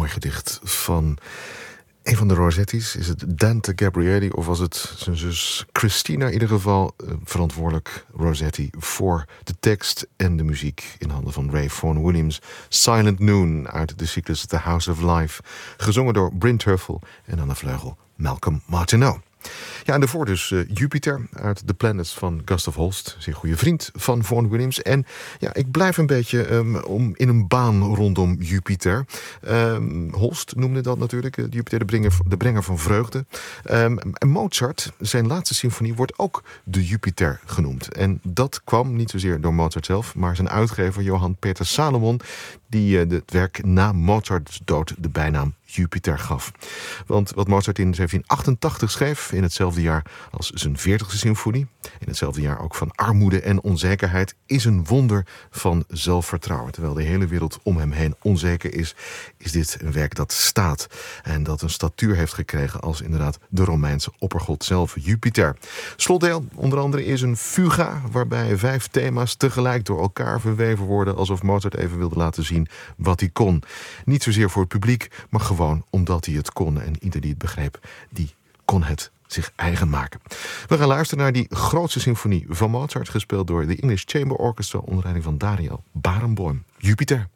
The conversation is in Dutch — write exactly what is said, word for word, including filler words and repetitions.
mooi gedicht van een van de Rossetti's. Is het Dante Gabrieli of was het zijn zus Christina? In ieder geval uh, verantwoordelijk Rossetti voor de tekst en de muziek in handen van Ray Vaughan Williams. Silent Noon uit de cyclus The House of Life. Gezongen door Bryn Terfel en aan de vleugel Malcolm Martineau. Ja, en daarvoor dus uh, Jupiter uit The Planets van Gustav Holst. Zeer goede vriend van Vaughan Williams. En ja, ik blijf een beetje um, om, in een baan rondom Jupiter. Um, Holst noemde dat natuurlijk. Uh, Jupiter de brenger, de brenger van vreugde. Um, en Mozart, zijn laatste symfonie, wordt ook de Jupiter genoemd. En dat kwam niet zozeer door Mozart zelf, maar zijn uitgever Johann Peter Salomon, die uh, het werk na Mozarts dood de bijnaam Jupiter gaf. Want wat Mozart in zeventien achtentachtig schreef, in hetzelfde jaar als zijn veertigste symfonie, in hetzelfde jaar ook van armoede en onzekerheid, is een wonder van zelfvertrouwen. Terwijl de hele wereld om hem heen onzeker is, is dit een werk dat staat en dat een statuur heeft gekregen als inderdaad de Romeinse oppergod zelf, Jupiter. Slotdeel onder andere is een fuga, waarbij vijf thema's tegelijk door elkaar verweven worden, alsof Mozart even wilde laten zien wat hij kon. Niet zozeer voor het publiek, maar gewoon omdat hij het kon. En ieder die het begreep, die kon het zich eigen maken. We gaan luisteren naar die grootste symfonie van Mozart, gespeeld door de English Chamber Orchestra onder leiding van Daniel Barenboim. Jupiter.